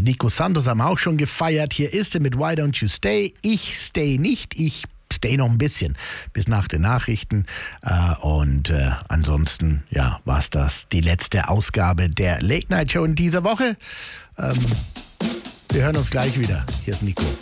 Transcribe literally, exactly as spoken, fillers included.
Nico Santos haben auch schon gefeiert. Hier ist er mit Why Don't You Stay. Ich stay nicht, ich stay noch ein bisschen bis nach den Nachrichten. Äh, und äh, ansonsten, ja, war es das die letzte Ausgabe der Late Night Show in dieser Woche. Ähm, wir hören uns gleich wieder. Hier ist Nico.